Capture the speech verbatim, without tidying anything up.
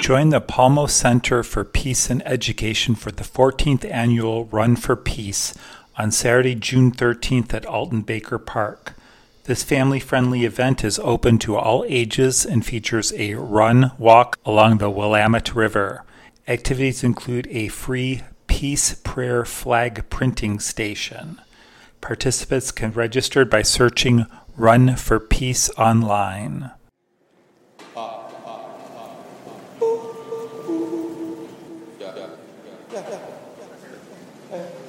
Join the Palmo Center for Peace and Education for the fourteenth Annual Run for Peace on Saturday, June thirteenth at Alton Baker Park. This family-friendly event is open to all ages and features a run walk along the Willamette River. Activities include a free Peace Prayer flag printing station. Participants can register by searching Run for Peace online. Yeah. Yeah. Yeah.